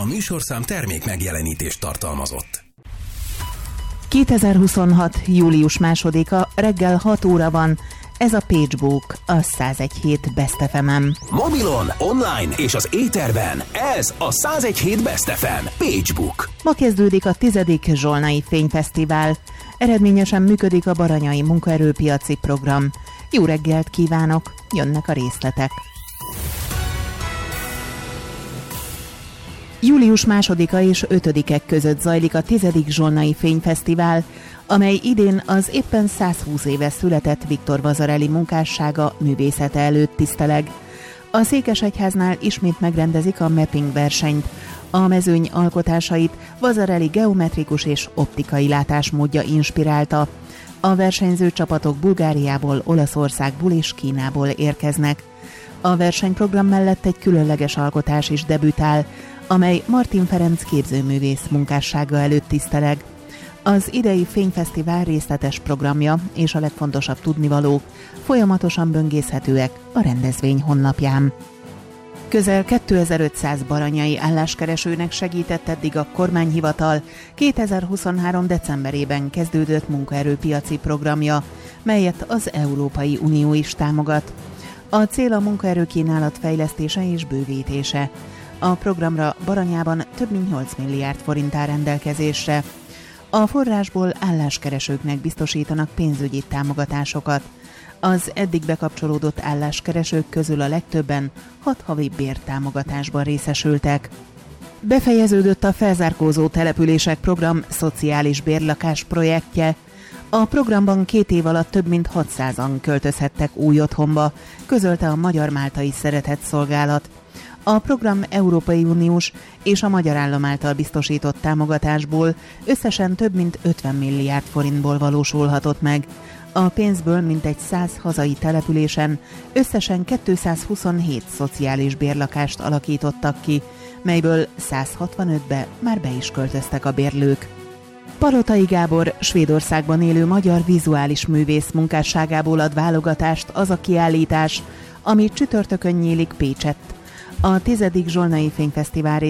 A műsorszám termék megjelenítést tartalmazott. 2026. július 2-a reggel 6 óra van. Ez a PageBook, a 101.7 Best FM-en. Mobilon, online és az éterben ez a 101.7 Best FM PageBook. Ma kezdődik a 10. Zsolnai Fényfesztivál. Eredményesen működik a Baranyai munkaerőpiaci program. Jó reggelt kívánok, jönnek a részletek. Július 2-a és 5-e között zajlik a 10. Zsolnai Fényfesztivál, amely idén az éppen 120 éve született Viktor Vasarely munkássága művészete előtt tiszteleg. A Székesegyháznál ismét megrendezik a mapping versenyt. A mezőny alkotásait Vasarely geometrikus és optikai látásmódja inspirálta. A versenyző csapatok Bulgáriából, Olaszországból és Kínából érkeznek. A versenyprogram mellett egy különleges alkotás is debütál, amely Martin Ferenc képzőművész munkássága előtt tiszteleg. Az idei fényfesztivál részletes programja és a legfontosabb tudnivalók folyamatosan böngészhetőek a rendezvény honlapján. Közel 2500 baranyai álláskeresőnek segített eddig a kormányhivatal 2023. decemberében kezdődött munkaerőpiaci programja, melyet az Európai Unió is támogat. A cél a munkaerőkínálat fejlesztése és bővítése. A programra Baranyában több mint 8 milliárd forint áll rendelkezésre. A forrásból álláskeresőknek biztosítanak pénzügyi támogatásokat. Az eddig bekapcsolódott álláskeresők közül a legtöbben 6 havi bértámogatásban részesültek. Befejeződött a felzárkózó települések program szociális bérlakás projektje. A programban 2 év alatt több mint 600-an költözhettek új otthonba, közölte a Magyar-Máltai Szeretett Szolgálat. A program Európai Uniós és a magyar állam által biztosított támogatásból összesen több mint 50 milliárd forintból valósulhatott meg. A pénzből mintegy 100 hazai településen összesen 227 szociális bérlakást alakítottak ki, melyből 165-be már be is költöztek a bérlők. Palotai Gábor Svédországban élő magyar vizuális művész munkásságából ad válogatást az a kiállítás, ami csütörtökön nyílik Pécsett. A 10. Zsolnai Fényfesztivál